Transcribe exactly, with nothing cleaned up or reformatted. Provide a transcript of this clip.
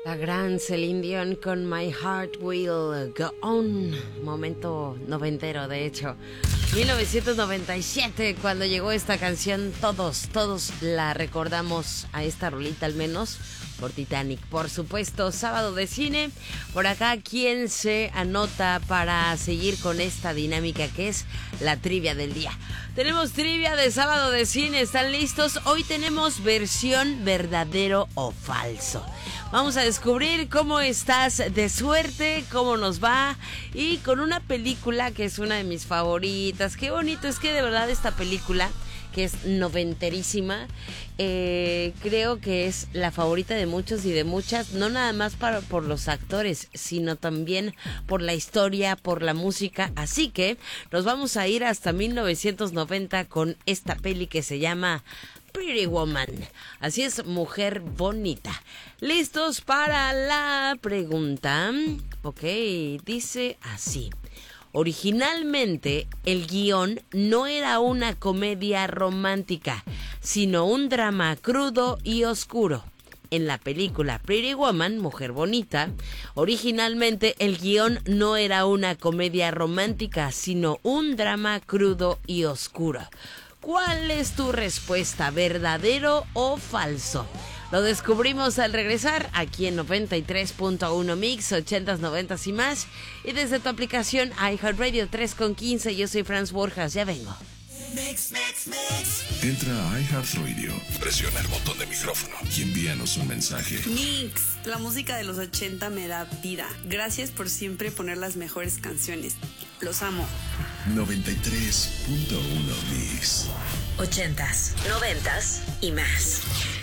La gran Celine Dion con My Heart Will Go On. Momento noventero, de hecho. mil novecientos noventa y siete, cuando llegó esta canción, todos, todos la recordamos a esta rolita al menos. Por Titanic, por supuesto. Sábado de cine. Por acá, ¿quién se anota para seguir con esta dinámica que es la trivia del día? Tenemos trivia de sábado de cine. ¿Están listos? Hoy tenemos versión verdadero o falso. Vamos a descubrir cómo estás de suerte, cómo nos va. Y con una película que es una de mis favoritas. Qué bonito, es que de verdad esta película, que es noventerísima, eh, creo que es la favorita de muchos y de muchas, no nada más para, por los actores, sino también por la historia, por la música. Así que nos vamos a ir hasta mil novecientos noventa con esta peli que se llama Pretty Woman. Así es, Mujer Bonita. ¿Listos para la pregunta? Ok, dice así. Originalmente, el guión no era una comedia romántica, sino un drama crudo y oscuro. En la película Pretty Woman, Mujer Bonita, originalmente el guión no era una comedia romántica, sino un drama crudo y oscuro. ¿Cuál es tu respuesta, verdadero o falso? Lo descubrimos al regresar aquí en noventa y tres punto uno Mix, ochentas, noventas y más. Y desde tu aplicación iHeartRadio tres con quince, yo soy Franz Borjas, ya vengo. Mix, mix, mix. Entra a iHeartRadio, presiona el botón de micrófono y envíanos un mensaje. Mix, la música de los ochenta me da vida. Gracias por siempre poner las mejores canciones. Los amo. noventa y tres punto uno Mix. Ochentas, noventas y más.